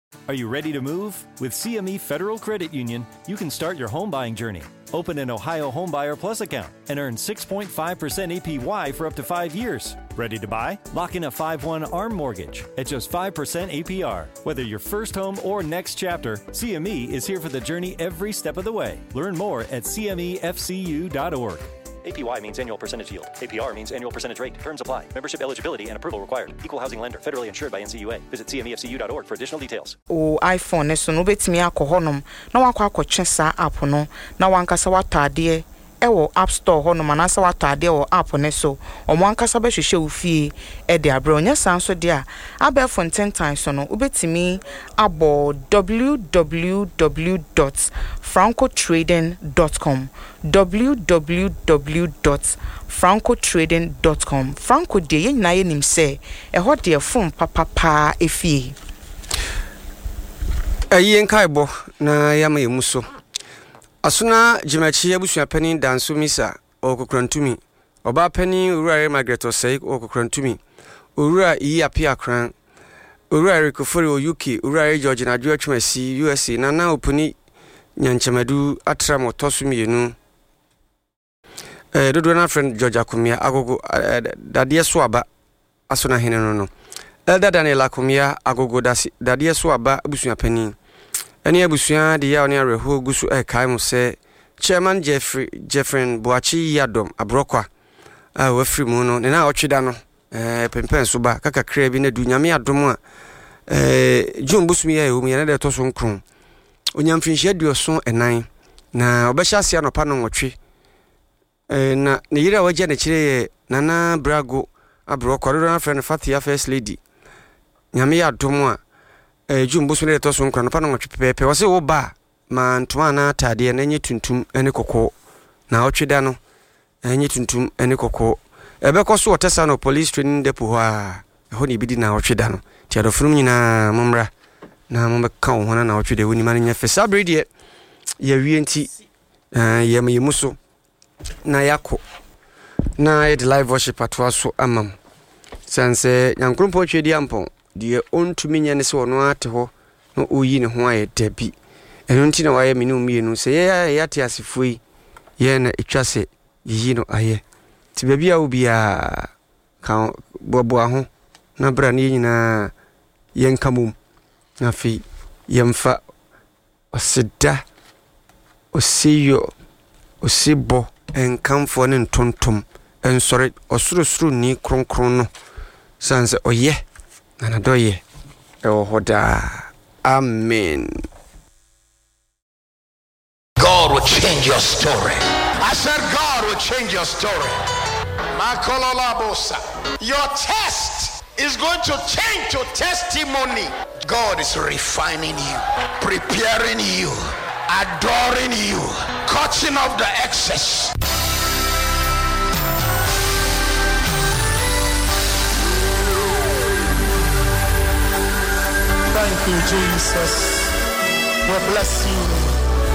Are you ready to move? With CME Federal Credit Union, you can start your home buying journey. Open an Ohio Homebuyer Plus account and earn 6.5% APY for up to 5 years. Ready to buy? Lock in a 5/1 ARM mortgage at just 5% APR. Whether your first home or next chapter, CME is here for the journey every step of the way. Learn more at cmefcu.org. APY means annual percentage yield. APR means annual percentage rate. Terms apply. Membership eligibility and approval required. Equal housing lender. Federally insured by NCUA. Visit cmefcu.org for additional details. iPhone so no betimi akohonom na wakọ akọtwe sa app no na wankasa watade ewo App Store ho no manasa watade wo app ne so omo ankasa be hwehwe ofie e de abre onya san so de a abefo 10 times so no ubetimi abo www.francotrading.com www.francotrading.com Franco de ye nyina ye nim se e ho de fon papa efie ayen kaibo na yama yemuso asuna jimachi abusua pani danso misa okukrantumi oba pani urare Margaret Osei okukrantumi urare yi apia kran urare kofori o UK urare George na Adwatwasi USA nana opuni nyanchemadu atra motosumi yenu dodo na friend George Akumia agogo dadie so aba asuna hene no Elder Daniel Akumia agogo dadie so aba abusua pani eni abusua de ya oni areho gusu kai mu se Chairman Jeffrey Boachi Yadom abrokwa wafri mu no ne na otweda no pempen so ba kaka kra bi na du nyame adom a June busumi ya ewu ya na de to so nkron onyamfinhia duoso enan na obehya sia no pa no nwotwe na ne yira waje na kire nana brago abrokwa do na friend Fatia First Lady nyame adom a June busumi de to so nkron no pa no nwotwe pepe wose wo ba ma ntoma na atade na nye tuntum ene kokko na otweda no enye tuntum ene kokko ebekoso otesa no police training depot ha ho ni bidi na otweda no ti adofrum nyina momra na mombeka wo hona na otweda woni man nya fesa brede ya wienti ya memuso na yako na the live worship atwaso amam sanse nyankrompo twedi ampon de ontumi nya ne se wono ate ho no oyi ne ho aye dabi enunti na waye minu mienu se ya te asifui ye na etwase yi no aye ti bia obia ka bobo aho na bra ne nyina yenkamum na fi yemfa osida osiyo osibo enkamfo ne ntontom ensore osurosuru ni kronkron no sanse oye na doye hoda amen. God will change your story. I said God will change your story. Your test is going to change to testimony. God is refining you, preparing you, adoring you, cutting off the excess. Thank you, Jesus. We bless you.